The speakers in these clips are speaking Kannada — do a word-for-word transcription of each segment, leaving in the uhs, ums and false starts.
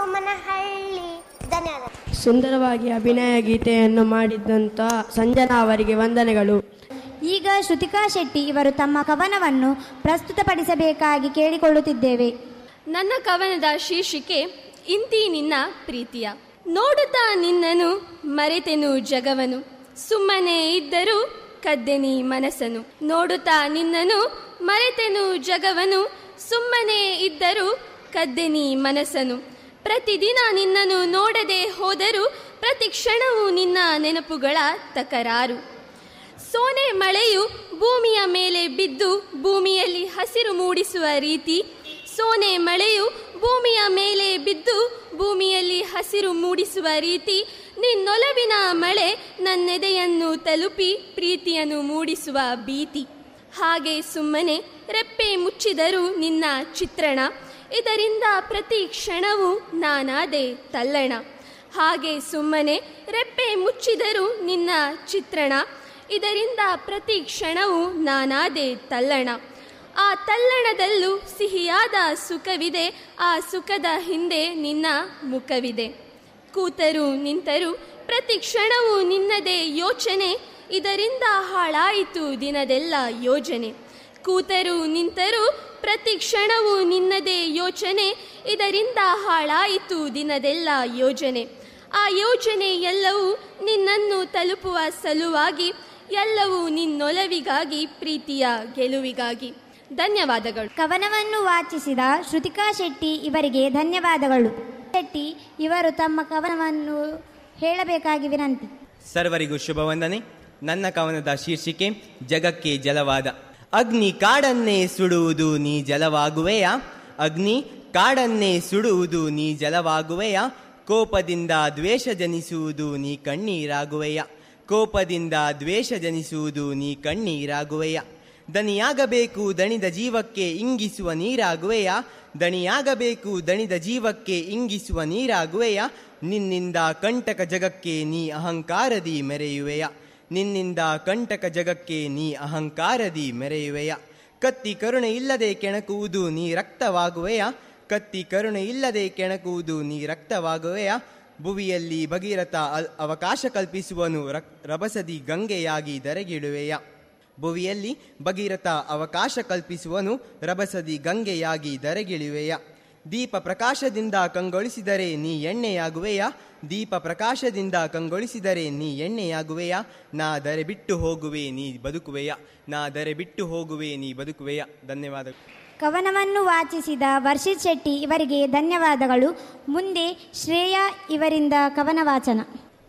ಬೊಮ್ಮನಹಳ್ಳಿ. ಧನ್ಯವಾದ. ಸುಂದರವಾಗಿ ಅಭಿನಯ ಗೀತೆಯನ್ನು ಮಾಡಿದಂಥ ಸಂಜನಾ ಅವರಿಗೆ ವಂದನೆಗಳು. ಈಗ ಶ್ರುತಿಕಾ ಶೆಟ್ಟಿ ಇವರು ತಮ್ಮ ಕವನವನ್ನು ಪ್ರಸ್ತುತಪಡಿಸಬೇಕಾಗಿ ಕೇಳಿಕೊಳ್ಳುತ್ತಿದ್ದೇವೆ. ನನ್ನ ಕವನದ ಶೀರ್ಷಿಕೆ ಇಂತಿ ನಿನ್ನ ಪ್ರೀತಿಯ. ನೋಡುತ್ತಾ ನಿನ್ನನು ಮರೆತೆನು ಜಗವನು, ಸುಮ್ಮನೆ ಇದ್ದರೂ ಕದ್ದೆನಿ ಮನಸ್ಸನು. ನೋಡುತ್ತಾ ನಿನ್ನನು ಮರೆತೆನು ಜಗವನು, ಸುಮ್ಮನೆ ಇದ್ದರೂ ಕದ್ದೆನಿ ಮನಸ್ಸನು. ಪ್ರತಿದಿನ ನಿನ್ನನ್ನು ನೋಡದೆ ಹೋದರೂ ಪ್ರತಿ ಕ್ಷಣವೂ ನಿನ್ನ ನೆನಪುಗಳ ತಕರಾರು. ಸೋನೆ ಮಳೆಯು ಭೂಮಿಯ ಮೇಲೆ ಬಿದ್ದು ಭೂಮಿಯಲ್ಲಿ ಹಸಿರು ಮೂಡಿಸುವ ರೀತಿ. ಸೋನೆ ಮಳೆಯು ಭೂಮಿಯ ಮೇಲೆ ಬಿದ್ದು ಭೂಮಿಯಲ್ಲಿ ಹಸಿರು ಮೂಡಿಸುವ ರೀತಿ. ನಿನ್ನೊಲವಿನ ಮಳೆ ನನ್ನೆದೆಯನ್ನು ತಲುಪಿ ಪ್ರೀತಿಯನ್ನು ಮೂಡಿಸುವ ಭೀತಿ. ಹಾಗೆ ಸುಮ್ಮನೆ ರೆಪ್ಪೆ ಮುಚ್ಚಿದರೂ ನಿನ್ನ ಚಿತ್ರಣ, ಇದರಿಂದ ಪ್ರತಿ ಕ್ಷಣವೂ ನಾನಾದೆ ತಲ್ಲಣ. ಹಾಗೆ ಸುಮ್ಮನೆ ರೆಪ್ಪೆ ಮುಚ್ಚಿದರೂ ನಿನ್ನ ಚಿತ್ರಣ, ಇದರಿಂದ ಪ್ರತಿ ಕ್ಷಣವೂ ನಾನಾದೆ ತಲ್ಲಣ. ಆ ತಲ್ಲಣದಲ್ಲೂ ಸಿಹಿಯಾದ ಸುಖವಿದೆ, ಆ ಸುಖದ ಹಿಂದೆ ನಿನ್ನ ಮುಖವಿದೆ. ಕೂತರೂ ನಿಂತರೂ ಪ್ರತಿ ಕ್ಷಣವೂ ನಿನ್ನದೇ ಯೋಚನೆ, ಇದರಿಂದ ಹಾಳಾಯಿತು ದಿನದೆಲ್ಲ ಯೋಜನೆ. ಕೂತರೂ ನಿಂತರೂ ಪ್ರತಿ ಕ್ಷಣವೂ ನಿನ್ನದೇ ಯೋಚನೆ, ಇದರಿಂದ ಹಾಳಾಯಿತು ದಿನದೆಲ್ಲ ಯೋಜನೆ. ಆ ಯೋಜನೆ ಎಲ್ಲವೂ ನಿನ್ನನ್ನು ತಲುಪುವ ಸಲುವಾಗಿ, ಎಲ್ಲವೂ ನಿನ್ನೊಲವಿಗಾಗಿ, ಪ್ರೀತಿಯ ಗೆಲುವಿಗಾಗಿ. ಧನ್ಯವಾದಗಳು. ಕವನವನ್ನು ವಾಚಿಸಿದ ಶ್ರುತಿಕಾ ಶೆಟ್ಟಿ ಇವರಿಗೆ ಧನ್ಯವಾದಗಳು. ಶೆಟ್ಟಿ ಇವರು ತಮ್ಮ ಕವನವನ್ನು ಹೇಳಬೇಕಾಗಿ ವಿನಂತಿ. ಸರ್ವರಿಗೂ ಶುಭ ವಂದನೆ. ನನ್ನ ಕವನದ ಶೀರ್ಷಿಕೆ ಜಗಕ್ಕೆ ಜಲವಾದ. ಅಗ್ನಿ ಕಾಡನ್ನೇ ಸುಡುವುದು ನೀ ಜಲವಾಗುವೆಯಾ, ಅಗ್ನಿ ಕಾಡನ್ನೇ ಸುಡುವುದು ನೀ ಜಲವಾಗುವೆಯಾ. ಕೋಪದಿಂದ ದ್ವೇಷ ಜನಿಸುವುದು ನೀ ಕಣ್ಣೀರಾಗುವೆಯಾ, ಕೋಪದಿಂದ ದ್ವೇಷ ಜನಿಸುವುದು ನೀ ಕಣ್ಣೀರಾಗುವೆಯಾ. ದನಿಯಾಗಬೇಕು ದಣಿದ ಜೀವಕ್ಕೆ ಇಂಗಿಸುವ ನೀರಾಗುವೆಯಾ, ದಣಿಯಾಗಬೇಕು ದಣಿದ ಜೀವಕ್ಕೆ ಇಂಗಿಸುವ ನೀರಾಗುವೆಯಾ. ನಿನ್ನಿಂದ ಕಂಟಕ ಜಗಕ್ಕೆ ನೀ ಅಹಂಕಾರದಿ ಮೆರೆಯುವೆಯ, ನಿನ್ನಿಂದ ಕಂಟಕ ಜಗಕ್ಕೆ ನೀ ಅಹಂಕಾರದಿ ಮೆರೆಯುವೆಯ. ಕತ್ತಿ ಕರುಣೆ ಇಲ್ಲದೆ ಕೆಣಕುವುದು ನೀ ರಕ್ತವಾಗುವೆಯ, ಕತ್ತಿ ಕರುಣೆ ಇಲ್ಲದೆ ಕೆಣಕುವುದು ನೀ ರಕ್ತವಾಗುವೆಯ. ಭುವಿಯಲ್ಲಿ ಭಗೀರಥ ಅವಕಾಶ ಕಲ್ಪಿಸುವನು ರಭಸದಿ ಗಂಗೆಯಾಗಿ ಧರೆಗಿಡುವೆಯ, ಭುವಿಯಲ್ಲಿ ಭಗೀರಥ ಅವಕಾಶ ಕಲ್ಪಿಸುವನು ರಭಸದಿ ಗಂಗೆಯಾಗಿ ಧರೆಗಿಳುವೆಯ. ದೀಪ ಪ್ರಕಾಶದಿಂದ ಕಂಗೊಳಿಸಿದರೆ ನೀ ಎಣ್ಣೆಯಾಗುವೆಯ, ದೀಪ ಪ್ರಕಾಶದಿಂದ ಕಂಗೊಳಿಸಿದರೆ ನೀ ಎಣ್ಣೆಯಾಗುವೆಯ. ನಾ ದರೆ ಬಿಟ್ಟು ಹೋಗುವೆ ನೀ ಬದುಕುವೆಯ, ನಾ ದರೆ ಬಿಟ್ಟು ಹೋಗುವೆ ನೀ ಬದುಕುವೆಯ. ಧನ್ಯವಾದಗಳು. ಕವನವನ್ನು ವಾಚಿಸಿದ ವರ್ಷಿತ್ ಶೆಟ್ಟಿ ಇವರಿಗೆ ಧನ್ಯವಾದಗಳು. ಮುಂದೆ ಶ್ರೇಯಾ ಇವರಿಂದ ಕವನ ವಾಚನ.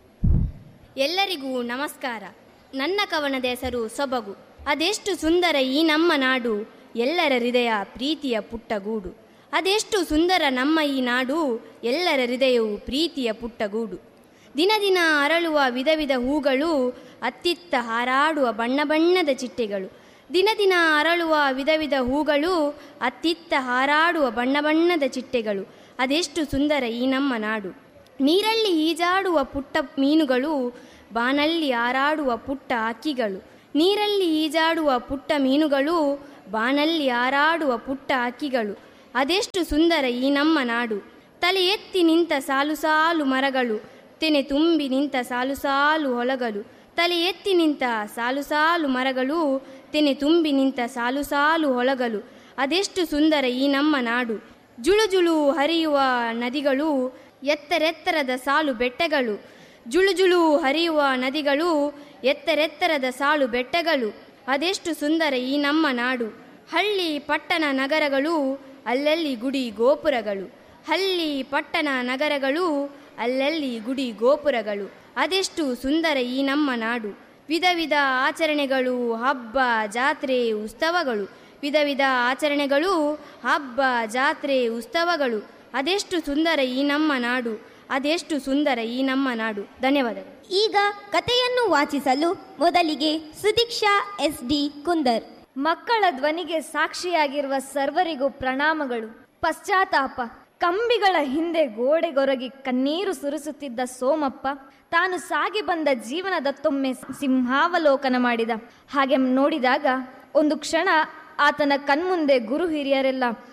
ಎಲ್ಲರಿಗೂ ನಮಸ್ಕಾರ. ನನ್ನ ಕವನದ ಹೆಸರು ಸೊಬಗು. ಅದೆಷ್ಟು ಸುಂದರ ಈ ನಮ್ಮ ನಾಡು, ಎಲ್ಲರ ಹೃದಯ ಪ್ರೀತಿಯ ಪುಟ್ಟಗೂಡು. ಅದೆಷ್ಟು ಸುಂದರ ನಮ್ಮ ಈ ನಾಡು, ಎಲ್ಲರ ಹೃದಯವು ಪ್ರೀತಿಯ ಪುಟ್ಟಗೂಡು. ದಿನ ದಿನ ಅರಳುವ ವಿಧ ವಿಧ ಹೂಗಳು, ಅತ್ತಿತ್ತ ಹಾರಾಡುವ ಬಣ್ಣ ಬಣ್ಣದ ಚಿಟ್ಟೆಗಳು. ದಿನ ದಿನ ಅರಳುವ ವಿಧ ವಿಧ ಹೂಗಳು, ಅತ್ತಿತ್ತ ಹಾರಾಡುವ ಬಣ್ಣ ಬಣ್ಣದ ಚಿಟ್ಟೆಗಳು. ಅದೆಷ್ಟು ಸುಂದರ ಈ ನಮ್ಮ ನಾಡು. ನೀರಲ್ಲಿ ಈಜಾಡುವ ಪುಟ್ಟ ಮೀನುಗಳು, ಬಾನಲ್ಲಿ ಹಾರಾಡುವ ಪುಟ್ಟ ಹಕ್ಕಿಗಳು. ನೀರಲ್ಲಿ ಈಜಾಡುವ ಪುಟ್ಟ ಮೀನುಗಳು, ಬಾನಲ್ಲಿ ಹಾರಾಡುವ ಪುಟ್ಟ ಹಕ್ಕಿಗಳು. ಅದೆಷ್ಟು ಸುಂದರ ಈ ನಮ್ಮ ನಾಡು. ತಲೆ ಎತ್ತಿ ನಿಂತ ಸಾಲು ಸಾಲು ಮರಗಳು, ತೆನೆ ತುಂಬಿ ನಿಂತ ಸಾಲು ಸಾಲು ಹೊಲಗಳು. ತಲೆ ಎತ್ತಿ ನಿಂತ ಸಾಲು ಸಾಲು ಮರಗಳು, ತೆನೆ ತುಂಬಿ ನಿಂತ ಸಾಲು ಸಾಲು ಹೊಲಗಳು. ಅದೆಷ್ಟು ಸುಂದರ ಈ ನಮ್ಮ ನಾಡು. ಜುಳು ಜುಳು ಹರಿಯುವ ನದಿಗಳು, ಎತ್ತರೆತ್ತರದ ಸಾಲು ಬೆಟ್ಟಗಳು. ಜುಳು ಜುಳು ಹರಿಯುವ ನದಿಗಳು, ಎತ್ತರೆತ್ತರದ ಸಾಲು ಬೆಟ್ಟಗಳು. ಅದೆಷ್ಟು ಸುಂದರ ಈ ನಮ್ಮ ನಾಡು. ಹಳ್ಳಿ ಪಟ್ಟಣ ನಗರಗಳು, ಅಲ್ಲಲ್ಲಿ ಗುಡಿ ಗೋಪುರಗಳು. ಹಳ್ಳಿ ಪಟ್ಟಣ ನಗರಗಳು, ಅಲ್ಲಲ್ಲಿ ಗುಡಿ ಗೋಪುರಗಳು. ಅದೆಷ್ಟು ಸುಂದರ ಈ ನಮ್ಮ ನಾಡು. ವಿಧ ವಿಧ ಆಚರಣೆಗಳು, ಹಬ್ಬ ಜಾತ್ರೆ ಉತ್ಸವಗಳು. ವಿಧ ವಿಧ ಆಚರಣೆಗಳು, ಹಬ್ಬ ಜಾತ್ರೆ ಉತ್ಸವಗಳು. ಅದೆಷ್ಟು ಸುಂದರ ಈ ನಮ್ಮ ನಾಡು. ಅದೆಷ್ಟು ಸುಂದರ ಈ ನಮ್ಮ ನಾಡು. ಧನ್ಯವಾದಗಳು. ಈಗ ಕಥೆಯನ್ನು ವಾಚಿಸಲು ಮೊದಲಿಗೆ ಸುದೀಕ್ಷಾ ಎಸ್ ಡಿ ಕುಂದರ್. ಮಕ್ಕಳ ಧ್ವನಿಗೆ ಸಾಕ್ಷಿಯಾಗಿರುವ ಸರ್ವರಿಗೂ ಪ್ರಣಾಮಗಳು. ಪಶ್ಚಾತ್ತಾಪ. ಕಂಬಿಗಳ ಹಿಂದೆ ಗೋಡೆಗೊರಗಿ ಕಣ್ಣೀರು ಸುರಿಸುತ್ತಿದ್ದ ಸೋಮಪ್ಪ ತಾನು ಸಾಗಿ ಬಂದ ಜೀವನದತ್ತೊಮ್ಮೆ ಸಿಂಹಾವಲೋಕನ ಮಾಡಿದ. ಹಾಗೆ ನೋಡಿದಾಗ ಒಂದು ಕ್ಷಣ ಆತನ ಕಣ್ಮುಂದೆ ಗುರು ಹಿರಿಯರೆಲ್ಲ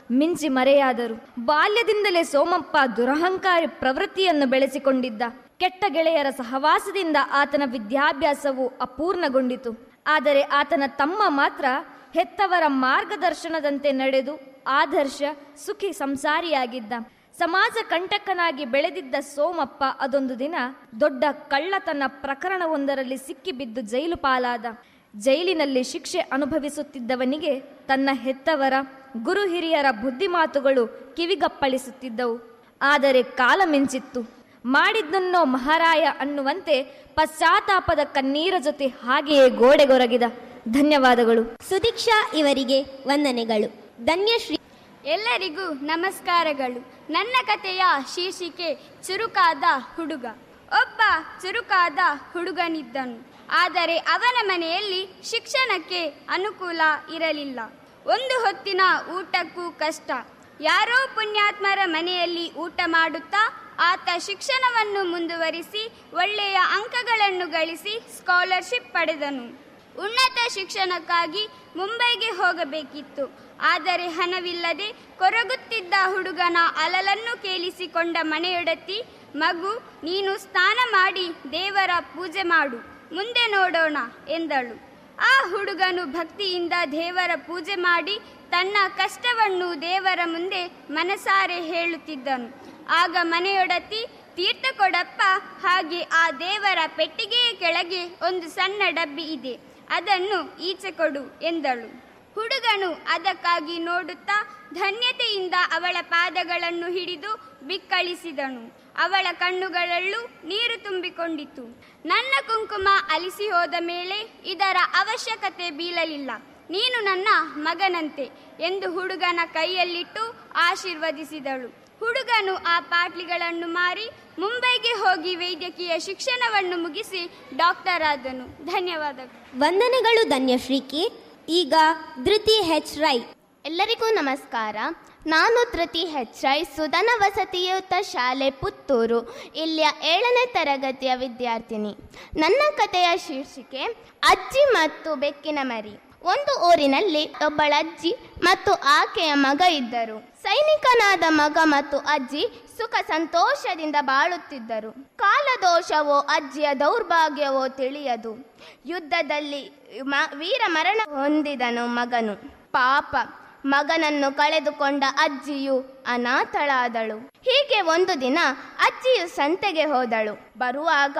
ಮಿಂಚಿ ಮರೆಯಾದರು. ಬಾಲ್ಯದಿಂದಲೇ ಸೋಮಪ್ಪ ದುರಹಂಕಾರಿ ಪ್ರವೃತ್ತಿಯನ್ನು ಬೆಳೆಸಿಕೊಂಡಿದ್ದ. ಕೆಟ್ಟ ಗೆಳೆಯರ ಸಹವಾಸದಿಂದ ಆತನ ವಿದ್ಯಾಭ್ಯಾಸವು ಅಪೂರ್ಣಗೊಂಡಿತು. ಆದರೆ ಆತನ ತಮ್ಮ ಮಾತ್ರ ಹೆತ್ತವರ ಮಾರ್ಗದರ್ಶನದಂತೆ ನಡೆದು ಆದರ್ಶ ಸುಖಿ ಸಂಸಾರಿಯಾಗಿದ್ದ. ಸಮಾಜ ಕಂಟಕನಾಗಿ ಬೆಳೆದಿದ್ದ ಸೋಮಪ್ಪ ಅದೊಂದು ದಿನ ದೊಡ್ಡ ಕಳ್ಳತನ ಪ್ರಕರಣವೊಂದರಲ್ಲಿ ಸಿಕ್ಕಿಬಿದ್ದು ಜೈಲು ಪಾಲಾದ. ಜೈಲಿನಲ್ಲಿ ಶಿಕ್ಷೆ ಅನುಭವಿಸುತ್ತಿದ್ದವನಿಗೆ ತನ್ನ ಹೆತ್ತವರ ಗುರು ಹಿರಿಯರ ಬುದ್ಧಿಮಾತುಗಳು ಕಿವಿಗಪ್ಪಳಿಸುತ್ತಿದ್ದವು. ಆದರೆ ಕಾಲ ಮಿಂಚಿತ್ತು. ಮಾಡಿದ್ದನ್ನೋ ಮಹಾರಾಯ ಅನ್ನುವಂತೆ ಪಶ್ಚಾತ್ತಾಪದ ಕಣ್ಣೀರ ಜೊತೆ ಹಾಗೆಯೇ ಗೋಡೆಗೊರಗಿದ. ಧನ್ಯವಾದಗಳು. ಸುದೀಕ್ಷಾ ಇವರಿಗೆ ವಂದನೆಗಳು. ಧನ್ಯಶ್ರೀ. ಎಲ್ಲರಿಗೂ ನಮಸ್ಕಾರಗಳು. ನನ್ನ ಕಥೆಯ ಶೀರ್ಷಿಕೆ ಚುರುಕಾದ ಹುಡುಗ. ಒಬ್ಬ ಚುರುಕಾದ ಹುಡುಗನಿದ್ದನು. ಆದರೆ ಅವನ ಮನೆಯಲ್ಲಿ ಶಿಕ್ಷಣಕ್ಕೆ ಅನುಕೂಲ ಇರಲಿಲ್ಲ. ಒಂದು ಹೊತ್ತಿನ ಊಟಕ್ಕೂ ಕಷ್ಟ. ಯಾರೋ ಪುಣ್ಯಾತ್ಮರ ಮನೆಯಲ್ಲಿ ಊಟ ಮಾಡುತ್ತಾ ಆತ ಶಿಕ್ಷಣವನ್ನು ಮುಂದುವರಿಸಿ ಒಳ್ಳೆಯ ಅಂಕಗಳನ್ನು ಗಳಿಸಿ ಸ್ಕಾಲರ್ಶಿಪ್ ಪಡೆದನು. ಉನ್ನತ ಶಿಕ್ಷಣಕ್ಕಾಗಿ ಮುಂಬೈಗೆ ಹೋಗಬೇಕಿತ್ತು. ಆದರೆ ಹಣವಿಲ್ಲದೆ ಕೊರಗುತ್ತಿದ್ದ ಹುಡುಗನ ಅಲಲನ್ನು ಕೇಳಿಸಿಕೊಂಡ ಮನೆಯೊಡತಿ, ಮಗು, ನೀನು ಸ್ನಾನ ಮಾಡಿ ದೇವರ ಪೂಜೆ ಮಾಡು, ಮುಂದೆ ನೋಡೋಣ ಎಂದಳು. ಆ ಹುಡುಗನು ಭಕ್ತಿಯಿಂದ ದೇವರ ಪೂಜೆ ಮಾಡಿ ತನ್ನ ಕಷ್ಟವನ್ನು ದೇವರ ಮುಂದೆ ಮನಸಾರೆ ಹೇಳುತ್ತಿದ್ದನು. ಆಗ ಮನೆಯೊಡತಿ, ತೀರ್ಥ ಕೊಡಪ್ಪ, ಹಾಗೆ ಆ ದೇವರ ಪೆಟ್ಟಿಗೆಯ ಕೆಳಗೆ ಒಂದು ಸಣ್ಣ ಡಬ್ಬಿ ಇದೆ, ಅದನ್ನು ಈಚೆ ಕೊಡು ಎಂದಳು. ಹುಡುಗನು ಅದಕ್ಕಾಗಿ ನೋಡುತ್ತಾ ಧನ್ಯತೆಯಿಂದ ಅವಳ ಪಾದಗಳನ್ನು ಹಿಡಿದು ಬಿಕ್ಕಳಿಸಿದನು. ಅವಳ ಕಣ್ಣುಗಳಲ್ಲೂ ನೀರು ತುಂಬಿಕೊಂಡಿತು. ನನ್ನ ಕುಂಕುಮ ಅಲಿಸಿ ಹೋದ ಮೇಲೆ ಇದರ ಅವಶ್ಯಕತೆ ಬೀಳಲಿಲ್ಲ. ನೀನು ನನ್ನ ಮಗನಂತೆ ಎಂದು ಹುಡುಗನ ಕೈಯಲ್ಲಿಟ್ಟು ಆಶೀರ್ವದಿಸಿದಳು. ಹುಡುಗನು ಆ ಪಾಟ್ಲಿಗಳನ್ನು ಮಾರಿ ಮುಂಬೈಗೆ ಹೋಗಿ ವೈದ್ಯಕೀಯ ಶಿಕ್ಷಣವನ್ನು ಮುಗಿಸಿ ಡಾಕ್ಟರ್ ಆದನು. ಧನ್ಯವಾದಗಳು. ವಂದನೆಗಳು ಧನ್ಯಶ್ರೀಗೆ. ಈಗ ಧೃತಿ ಹೆಚ್ ರೈ. ಎಲ್ಲರಿಗೂ ನಮಸ್ಕಾರ. ನಾನು ಧೃತಿ ಹೆಚ್ ರೈ, ಸುಧನ ವಸತಿಯುತ ಶಾಲೆ ಪುತ್ತೂರು, ಇಲ್ಲಿಯ ಏಳನೇ ತರಗತಿಯ ವಿದ್ಯಾರ್ಥಿನಿ. ನನ್ನ ಕಥೆಯ ಶೀರ್ಷಿಕೆ ಅಜ್ಜಿ ಮತ್ತು ಬೆಕ್ಕಿನ ಮರಿ. ಒಂದು ಊರಿನಲ್ಲಿ ಒಬ್ಬಳಜ್ಜಿ ಮತ್ತು ಆಕೆಯ ಮಗ ಇದ್ದರು. ಸೈನಿಕನಾದ ಮಗ ಮತ್ತು ಅಜ್ಜಿ ಸುಖ ಸಂತೋಷದಿಂದ ಬಾಳುತ್ತಿದ್ದರು. ಕಾಲದೋಷವೋ ಅಜ್ಜಿಯ ದೌರ್ಭಾಗ್ಯವೋ ತಿಳಿಯದು. ಯುದ್ಧದಲ್ಲಿ ಮ ವೀರ ಮರಣ ಹೊಂದಿದನು ಮಗನು. ಪಾಪ, ಮಗನನ್ನು ಕಳೆದುಕೊಂಡ ಅಜ್ಜಿಯು ಅನಾಥಳಾದಳು. ಹೀಗೆ ಒಂದು ದಿನ ಅಜ್ಜಿಯು ಸಂತೆಗೆ ಹೋದಳು. ಬರುವಾಗ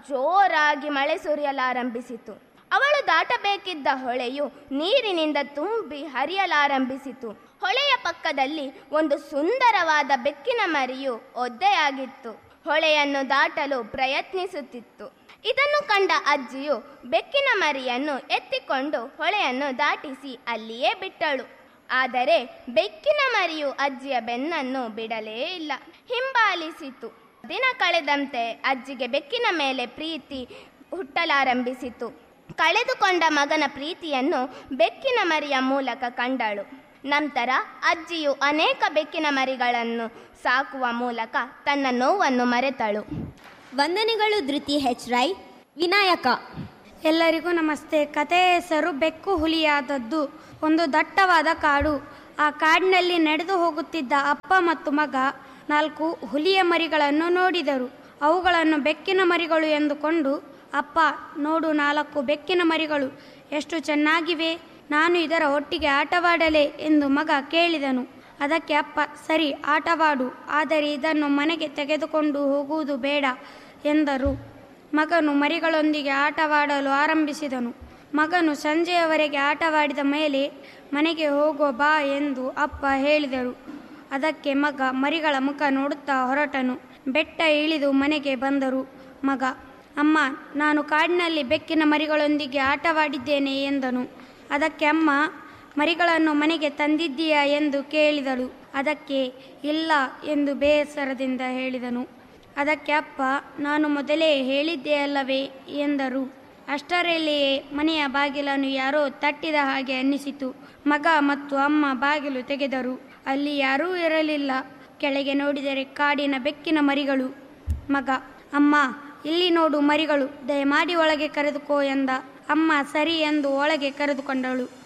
ಜೋರಾಗಿ ಮಳೆ ಸುರಿಯಲಾರಂಭಿಸಿತು. ಅವಳು ದಾಟಬೇಕಿದ್ದ ಹೊಳೆಯು ನೀರಿನಿಂದ ತುಂಬಿ ಹರಿಯಲಾರಂಭಿಸಿತು. ಹೊಳೆಯ ಪಕ್ಕದಲ್ಲಿ ಒಂದು ಸುಂದರವಾದ ಬೆಕ್ಕಿನ ಮರಿಯು ಒದ್ದೆಯಾಗಿತ್ತು. ಹೊಳೆಯನ್ನು ದಾಟಲು ಪ್ರಯತ್ನಿಸುತ್ತಿತ್ತು. ಇದನ್ನು ಕಂಡ ಅಜ್ಜಿಯು ಬೆಕ್ಕಿನ ಮರಿಯನ್ನು ಎತ್ತಿಕೊಂಡು ಹೊಳೆಯನ್ನು ದಾಟಿಸಿ ಅಲ್ಲಿಯೇ ಬಿಟ್ಟಳು. ಆದರೆ ಬೆಕ್ಕಿನ ಮರಿಯು ಅಜ್ಜಿಯ ಬೆನ್ನನ್ನು ಬಿಡಲೇ ಇಲ್ಲ, ಹಿಂಬಾಲಿಸಿತು. ದಿನ ಕಳೆದಂತೆ ಅಜ್ಜಿಗೆ ಬೆಕ್ಕಿನ ಮೇಲೆ ಪ್ರೀತಿ ಹುಟ್ಟಲಾರಂಭಿಸಿತು. ಕಳೆದುಕೊಂಡ ಮಗನ ಪ್ರೀತಿಯನ್ನು ಬೆಕ್ಕಿನ ಮರಿಯ ಮೂಲಕ ಕಂಡಳು. ನಂತರ ಅಜ್ಜಿಯು ಅನೇಕ ಬೆಕ್ಕಿನ ಮರಿಗಳನ್ನು ಸಾಕುವ ಮೂಲಕ ತನ್ನ ನೋವನ್ನು ಮರೆತಳು. ವಂದನೆಗಳು ಧೃತಿ ಹೆಚ್ ರೈ. ವಿನಾಯಕ. ಎಲ್ಲರಿಗೂ ನಮಸ್ತೆ. ಕಥೆಯ ಹೆಸರು ಬೆಕ್ಕು ಹುಲಿಯಾದದ್ದು. ಒಂದು ದಟ್ಟವಾದ ಕಾಡು. ಆ ಕಾಡಿನಲ್ಲಿ ನಡೆದು ಹೋಗುತ್ತಿದ್ದ ಅಪ್ಪ ಮತ್ತು ಮಗ ನಾಲ್ಕು ಹುಲಿಯ ಮರಿಗಳನ್ನು ನೋಡಿದರು. ಅವುಗಳನ್ನು ಬೆಕ್ಕಿನ ಮರಿಗಳು ಎಂದುಕೊಂಡು, ಅಪ್ಪ ನೋಡು, ನಾಲ್ಕು ಬೆಕ್ಕಿನ ಮರಿಗಳು ಎಷ್ಟು ಚೆನ್ನಾಗಿವೆ, ನಾನು ಇದರ ಒಟ್ಟಿಗೆ ಆಟವಾಡಲೇ ಎಂದು ಮಗ ಕೇಳಿದನು. ಅದಕ್ಕೆ ಅಪ್ಪ, ಸರಿ ಆಟವಾಡು, ಆದರೆ ಇದನ್ನು ಮನೆಗೆ ತೆಗೆದುಕೊಂಡು ಹೋಗುವುದು ಬೇಡ ಎಂದರು. ಮಗನು ಮರಿಗಳೊಂದಿಗೆ ಆಟವಾಡಲು ಆರಂಭಿಸಿದನು. ಮಗನು ಸಂಜೆಯವರೆಗೆ ಆಟವಾಡಿದ ಮೇಲೆ ಮನೆಗೆ ಹೋಗೋ ಬಾ ಎಂದು ಅಪ್ಪ ಹೇಳಿದರು. ಅದಕ್ಕೆ ಮಗ ಮರಿಗಳ ಮುಖ ನೋಡುತ್ತಾ ಹೊರಟನು. ಬೆಟ್ಟ ಇಳಿದು ಮನೆಗೆ ಬಂದರು. ಮಗ, ಅಮ್ಮ, ನಾನು ಕಾಡಿನಲ್ಲಿ ಬೆಕ್ಕಿನ ಮರಿಗಳೊಂದಿಗೆ ಆಟವಾಡಿದ್ದೇನೆ ಎಂದನು. ಅದಕ್ಕೆ ಅಮ್ಮ, ಮರಿಗಳನ್ನು ಮನೆಗೆ ತಂದಿದ್ದೀಯಾ ಎಂದು ಕೇಳಿದಳು. ಅದಕ್ಕೆ ಇಲ್ಲ ಎಂದು ಬೇಸರದಿಂದ ಹೇಳಿದನು. ಅದಕ್ಕೆ ಅಪ್ಪ, ನಾನು ಮೊದಲೇ ಹೇಳಿದ್ದೆ ಅಲ್ಲವೇ ಎಂದರು. ಅಷ್ಟರಲ್ಲಿಯೇ ಮನೆಯ ಬಾಗಿಲನ್ನು ಯಾರೋ ತಟ್ಟಿದ ಹಾಗೆ ಅನ್ನಿಸಿತು. ಮಗ ಮತ್ತು ಅಮ್ಮ ಬಾಗಿಲು ತೆಗೆದರು. ಅಲ್ಲಿ ಯಾರೂ ಇರಲಿಲ್ಲ. ಕೆಳಗೆ ನೋಡಿದರೆ ಕಾಡಿನ ಬೆಕ್ಕಿನ ಮರಿಗಳು. ಮಗ, ಅಮ್ಮ, ಇಲ್ಲಿ ನೋಡು ಮರಿಗಳು, ದಯಮಾಡಿ ಒಳಗೆ ಕರೆದುಕೋ ಎಂದ. ಅಮ್ಮ ಸರಿ ಎಂದು ಒಳಗೆ ಕರೆದುಕೊಂಡಳು.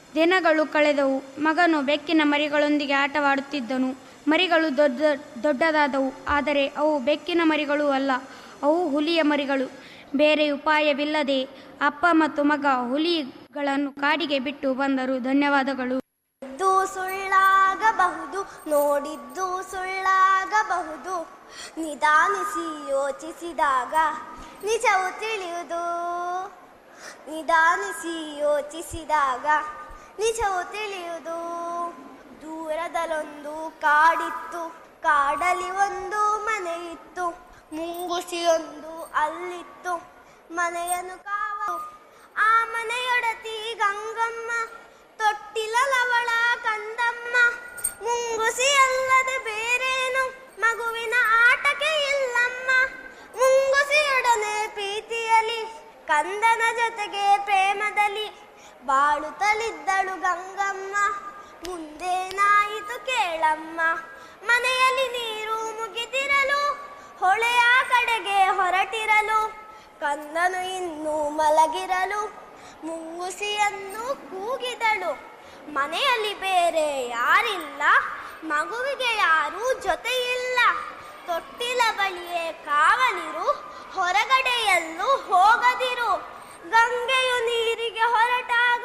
ದಿನಗಳು ಕಳೆದವು. ಮಗನು ಬೆಕ್ಕಿನ ಮರಿಗಳೊಂದಿಗೆ ಆಟವಾಡುತ್ತಿದ್ದನು. ಮರಿಗಳು ದೊಡ್ಡ ದೊಡ್ಡದಾದವು. ಆದರೆ ಅವು ಬೆಕ್ಕಿನ ಮರಿಗಳು ಅಲ್ಲ, ಅವು ಹುಲಿಯ ಮರಿಗಳು. ಬೇರೆ ಉಪಾಯವಿಲ್ಲದೆ ಅಪ್ಪ ಮತ್ತು ಮಗ ಹುಲಿಗಳನ್ನು ಕಾಡಿಗೆ ಬಿಟ್ಟು ಬಂದರು. ಧನ್ಯವಾದಗಳು. ಇದು ಸುಳ್ಳಾಗಬಹುದು, ನೋಡಿದ್ದು ಸುಳ್ಳಾಗಬಹುದು, ನಿಧಾನಿಸಿ ಯೋಚಿಸಿದಾಗ ನಿಜವು ತಿಳಿಯುವುದು. ನಿಧಾನಿಸಿ ಯೋಚಿಸಿದಾಗ ನಿಜವು ತಿಳಿಯುವುದು. ದೂರದಲ್ಲೊಂದು ಕಾಡಿತ್ತು, ಕಾಡಲಿ ಒಂದು ಮನೆ ಇತ್ತು, ಮುಂಗುಸಿಯೊಂದು ಅಲ್ಲಿತ್ತು, ಮನೆಯನ್ನು ಕಾವ. ಆ ಮನೆಯೊಡತಿ ಗಂಗಮ್ಮ, ತೊಟ್ಟಿಲವಳ ಕಂದಮ್ಮ. ಮುಂಗುಸಿ ಅಲ್ಲದೆ ಬೇರೇನು ಮಗುವಿನ ಆಟಕ್ಕೆ ಇಲ್ಲಮ್ಮ. ಮುಂಗುಸಿಯೊಡನೆ ಪ್ರೀತಿಯಲಿ, ಕಂದನ ಜೊತೆಗೆ ಪ್ರೇಮದಲ್ಲಿ ಬಾಳುತ್ತಲಿದ್ದಳು ಗಂಗಮ್ಮ. ಮುಂದೇನಾಯಿತು ಕೇಳಮ್ಮ. ಮನೆಯಲ್ಲಿ ನೀರು ಮುಗಿದಿರಲು, ಹೊಳೆಯ ಕಡೆಗೆ ಹೊರಟಿರಲು, ಕಂದನು ಇನ್ನೂ ಮಲಗಿರಲು ಮುಂಗುಸಿಯನ್ನು ಕೂಗಿದಳು. ಮನೆಯಲ್ಲಿ ಬೇರೆ ಯಾರಿಲ್ಲ, ಮಗುವಿಗೆ ಯಾರೂ ಜೊತೆಯಿಲ್ಲ. ತೊಟ್ಟಿಲ ಬಳಿಯೇ ಕಾವಲಿರು, ಹೊರಗಡೆ ಎಲ್ಲೂ ಹೋಗದಿರು. ಗಂಗೆಯು ನೀರಿಗೆ ಹೊರಟಾಗ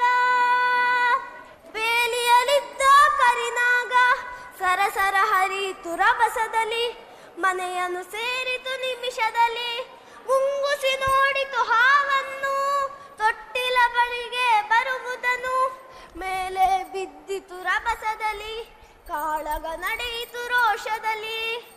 ಬೇಲಿಯಲಿದ್ದ ಕರಿನಾಗ ಸರಸರ ಹರಿತು ರಭಸದಲ್ಲಿ, ಮನೆಯನ್ನು ಸೇರಿತು ನಿಮಿಷದಲ್ಲಿ. ಮುಂಗುಸಿ ನೋಡಿತು ಹಾವನ್ನು, ತೊಟ್ಟಿಲ ಬಳಿಗೆ ಬರುವುದನ್ನು. ಮೇಲೆ ಬಿದ್ದಿತು ರಭಸದಲ್ಲಿ, ಕಾಳಗ ನಡೆಯಿತು ರೋಷದಲ್ಲಿ.